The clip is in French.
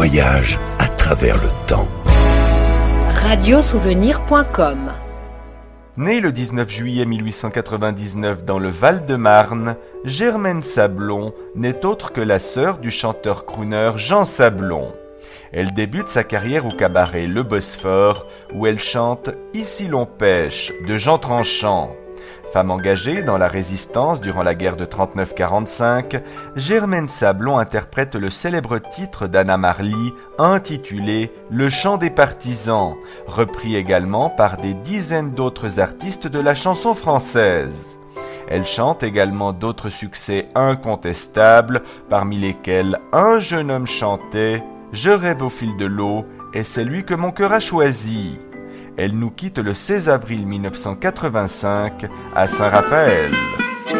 voyage à travers le temps. Radiosouvenir.com. Née le 19 juillet 1899 dans le Val-de-Marne, Germaine Sablon n'est autre que la sœur du chanteur-crooner Jean Sablon. Elle débute sa carrière au cabaret Le Bosphore, où elle chante « Ici l'on pêche » de Jean Tranchant. Femme engagée dans la résistance durant la guerre de 39-45, Germaine Sablon interprète le célèbre titre d'Anna Marly intitulé « Le chant des partisans », repris également par des dizaines d'autres artistes de la chanson française. Elle chante également d'autres succès incontestables, parmi lesquels « Un jeune homme chantait »,« Je rêve au fil de l'eau » et « C'est lui que mon cœur a choisi ». Elle nous quitte le 16 avril 1985 à Saint-Raphaël.